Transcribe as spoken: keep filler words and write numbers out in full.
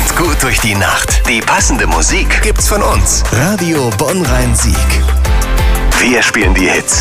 Kommt gut durch die Nacht. Die passende Musik gibt's von uns. Radio Bonn-Rhein-Sieg. Wir spielen die Hits.